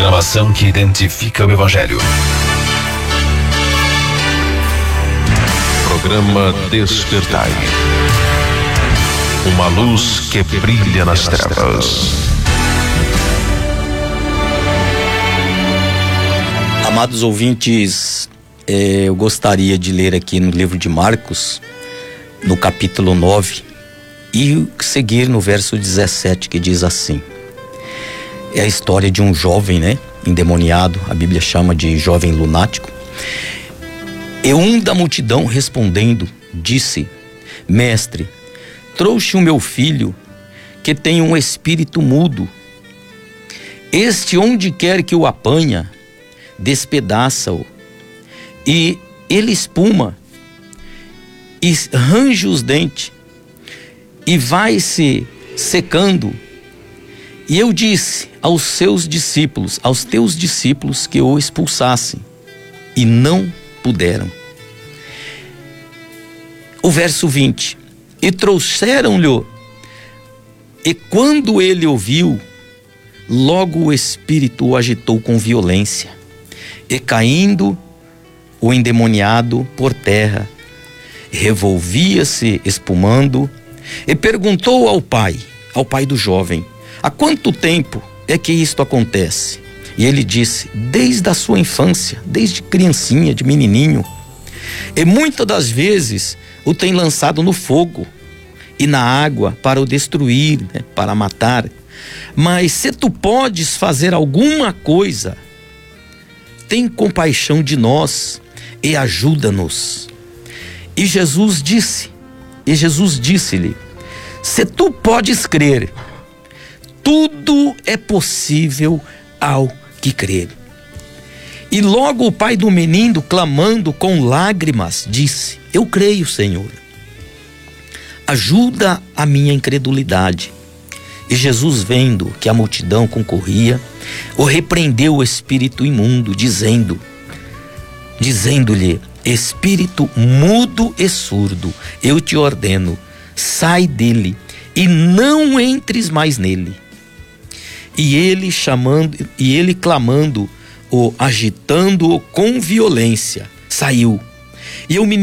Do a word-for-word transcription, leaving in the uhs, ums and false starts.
programação que identifica o Evangelho. Programa Despertai. Uma luz que brilha nas trevas. Amados ouvintes, eh, eu gostaria de ler aqui no livro de Marcos, no capítulo nove, e seguir no verso dezessete, que diz assim: é a história de um jovem, né, endemoniado, a Bíblia chama de jovem lunático. E um da multidão respondendo, disse: Mestre, trouxe o meu filho, que tem um espírito mudo. Este, onde quer que o apanha, despedaça-o, e ele espuma, e range os dentes, e vai se secando. E eu disse aos seus discípulos, aos teus discípulos, que o expulsassem, e não puderam. O verso vinte: e trouxeram-lhe, e quando ele ouviu, logo o espírito o agitou com violência, e caindo o endemoniado por terra, revolvia-se espumando, e perguntou ao pai, ao pai do jovem: há quanto tempo é que isto acontece? E ele disse: desde a sua infância, desde criancinha, de menininho. E muitas das vezes o tem lançado no fogo e na água para o destruir, né, para matar. Mas se tu podes fazer alguma coisa, tem compaixão de nós e ajuda-nos. E Jesus disse, e Jesus disse-lhe: se tu podes crer, tudo é possível ao que crer. E logo o pai do menino, clamando com lágrimas, disse: eu creio, Senhor, ajuda a minha incredulidade. E Jesus, vendo que a multidão concorria, o repreendeu o espírito imundo, dizendo, dizendo-lhe: espírito mudo e surdo, eu te ordeno, sai dele e não entres mais nele. E ele chamando, e ele clamando, o agitando-o com violência, saiu. E o menino